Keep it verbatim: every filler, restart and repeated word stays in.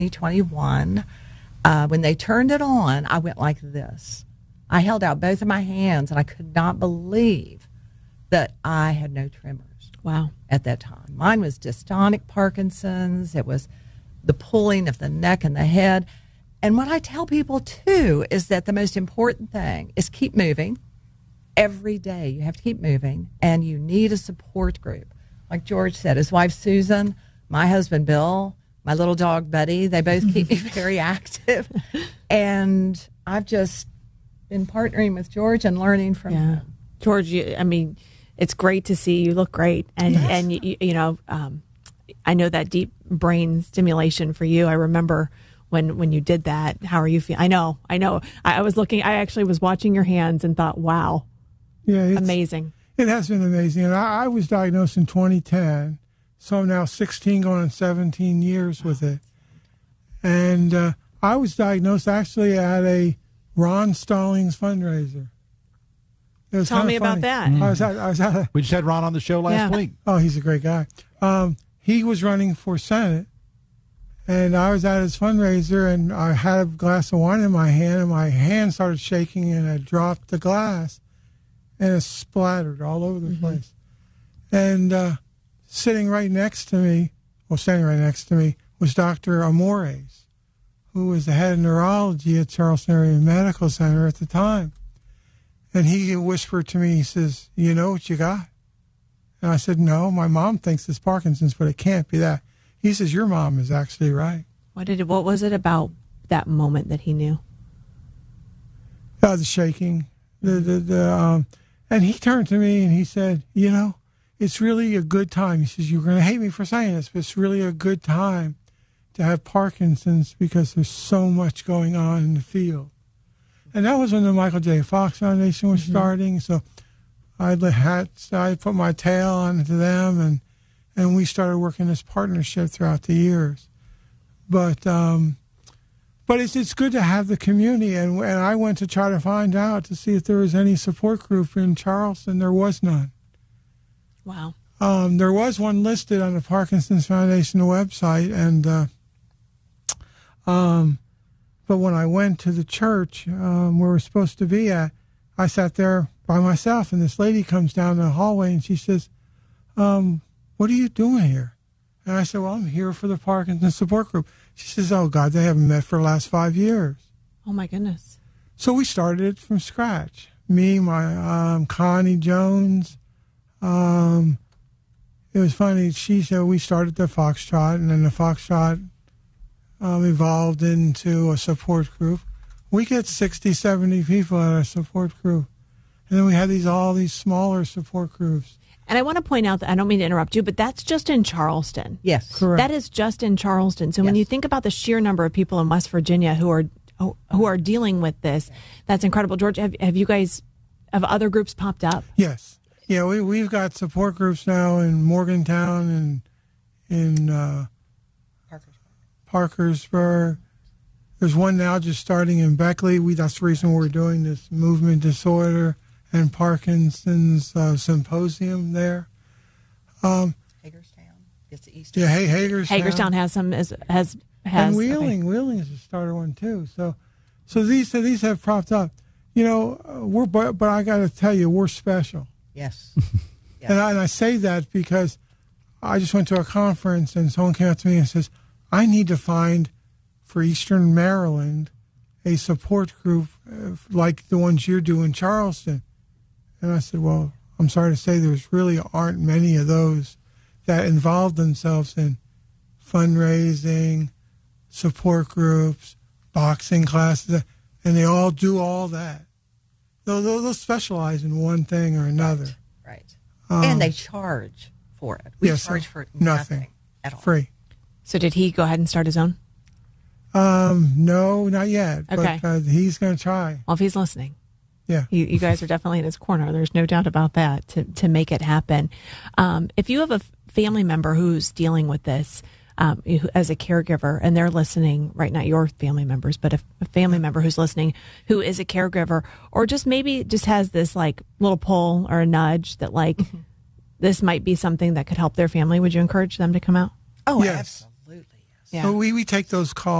twenty twenty-one. Uh, when they turned it on, I went like this. I held out both of my hands, and I could not believe that I had no tremors. Wow. At that time. Mine was dystonic Parkinson's. It was the pulling of the neck and the head. And what I tell people, too, is that the most important thing is keep moving. Every day you have to keep moving, and you need a support group. Like George said, his wife Susan, my husband Bill, my little dog Buddy, they both keep me very active. And I've just been partnering with George and learning from yeah. him. George, you, I mean, it's great to see you look great. And, Yes. and you, you know, um, I know that deep brain stimulation for you. I remember when, when you did that. How are you feeling? I know, I know. I, I was looking, I actually was watching your hands and thought, wow, yeah, it's, amazing. It has been amazing. And I, I was diagnosed in twenty ten, so I'm now sixteen going on seventeen years with it. And uh, I was diagnosed actually at a Ron Stallings fundraiser. It was Tell me funny. about that. I was at, I was at a, We just had Ron on the show last Yeah. week. oh, he's a great guy. Um, he was running for Senate, and I was at his fundraiser, and I had a glass of wine in my hand, and my hand started shaking, and I dropped the glass, and it splattered all over the Mm-hmm. place. And uh, sitting right next to me, well, standing right next to me, was Doctor Amores, who was the head of neurology at Charleston Area Medical Center at the time. And he whispered to me, he says, "You know what you got?" And I said, "No, my mom thinks it's Parkinson's, but it can't be that." He says, "Your mom is actually right." What did it, what was it about that moment that he knew? Uh, the shaking, the the, the um, and he turned to me and he said, "You know, it's really a good time." He says, "You're going to hate me for saying this, but it's really a good time to have Parkinson's because there's so much going on in the field." And that was when the Michael J. Fox Foundation was mm-hmm. starting. So I had I put my tail onto them, and and we started working this partnership throughout the years. But um, but it's it's good to have the community, and and I went to try to find out to see if there was any support group in Charleston. There was none. Wow. Um, there was one listed on the Parkinson's Foundation website, and uh, um. But when I went to the church um, where we're supposed to be at, I sat there by myself, and this lady comes down the hallway, and she says, um, "What are you doing here?" And I said, "Well, I'm here for the Parkinson's support group." She says, "Oh, God, they haven't met for the last five years." Oh, my goodness. So we started it from scratch. Me, my um, Connie Jones. Um, it was funny. She said we started the Foxtrot, and then the Foxtrot Um, evolved into a support group. We get sixty, seventy people at our support group. And then we have these all these smaller support groups. And I want to point out that I don't mean to interrupt you, but that's just in Charleston. Yes. Correct. That is just in Charleston. So Yes. when you think about the sheer number of people in West Virginia who are who are dealing with this, that's incredible. George, have, have you guys, have other groups popped up? Yes. Yeah, we, we've got support groups now in Morgantown and in uh, Parkersburg. There's one now just starting in Beckley. We That's the reason we're doing this movement disorder and Parkinson's uh, symposium there. Um, Hagerstown. It's the east. yeah, hey, Hagerstown. Hagerstown has some, has, has, has and Wheeling, okay. Wheeling is a starter one too. So, so these so these have propped up. You know, uh, we're but, but I got to tell you, we're special. Yes. yes. And, I, and I say that because I just went to a conference and someone came up to me and says, "I need to find for Eastern Maryland a support group uh, like the ones you do in Charleston." And I said, "Well, I'm sorry to say there's really aren't many of those that involve themselves in fundraising, support groups, boxing classes, and they all do all that. They'll, they'll, they'll specialize in one thing or another." Right. Um, and they charge for it. We yes, charge for nothing, nothing at all. Free. So did he go ahead and start his own? Um, no, not yet. Okay. But uh, he's going to try. Well, if he's listening. Yeah. You, you guys are definitely in his corner. There's no doubt about that to, to make it happen. Um, if you have a family member who's dealing with this um, who, as a caregiver, and they're listening right now, your family members, but if a family member who's listening who is a caregiver, or just maybe just has this like little pull or a nudge that like this might be something that could help their family, would you encourage them to come out? Oh, Yes. absolutely, yes. Yeah. So we, we take those calls.